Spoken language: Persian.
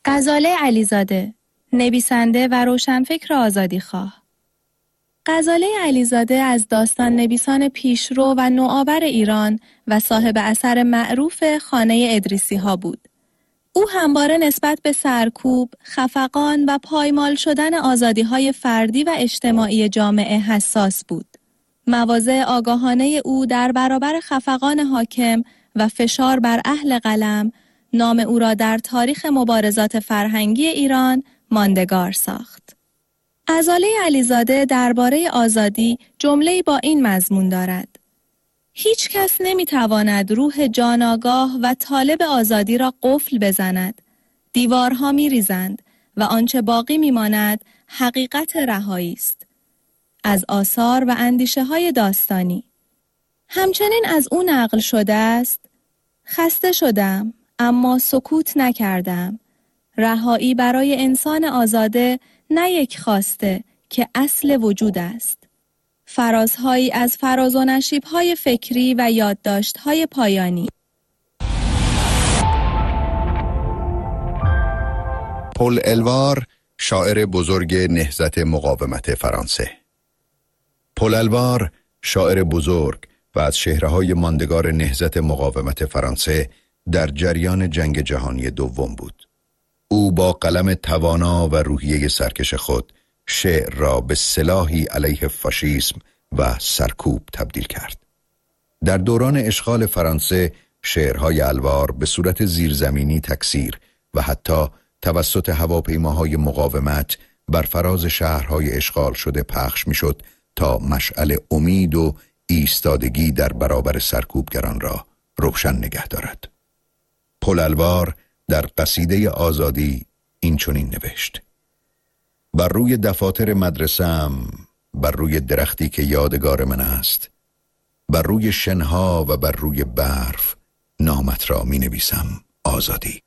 غزاله علیزاده، نویسنده و روشنفکر آزادیخواه. غزاله علیزاده از داستان نویسان پیشرو و نوآور ایران و صاحب اثر معروف خانه ادریسی ها بود. او همواره نسبت به سرکوب، خفقان و پایمال شدن آزادی‌های فردی و اجتماعی جامعه حساس بود. مواضع آگاهانه او در برابر خفقان حاکم و فشار بر اهل قلم، نام او را در تاریخ مبارزات فرهنگی ایران ماندگار ساخت. غزاله علیزاده درباره آزادی جمله‌ای با این مضمون دارد: هیچ کس نمی‌تواند روح جانآگاه و طالب آزادی را قفل بزند. دیوارها می‌ریزند و آنچه باقی می‌ماند حقیقت رهایی است. از آثار و اندیشه‌های داستانی. همچنین از او نقل شده است: خسته شدم اما سکوت نکردم. رهایی برای انسان آزاده نه یک خواسته که اصل وجود است. فرازهایی از فراز و نشیب‌های فکری و یادداشت‌های پایانی. پل الوار، شاعر بزرگ نهضت مقاومت فرانسه. پل الوار، شاعر بزرگ و از چهره‌های ماندگار نهضت مقاومت فرانسه در جریان جنگ جهانی دوم بود. او با قلم توانا و روحیه سرکش خود شعر را به سلاحی علیه فاشیسم و سرکوب تبدیل کرد. در دوران اشغال فرانسه شعرهای الوار به صورت زیرزمینی تکثیر و حتی توسط هواپیماهای مقاومت بر فراز شهرهای اشغال شده پخش میشد تا مشعل امید و ایستادگی در برابر سرکوبگران را روشن نگه دارد. پل الوار در قصیده آزادی این چنین نوشت: بر روی دفاتر مدرسه‌ام، بر روی درختی که یادگار من است، بر روی شنها و بر روی برف نامت را می نویسم آزادی.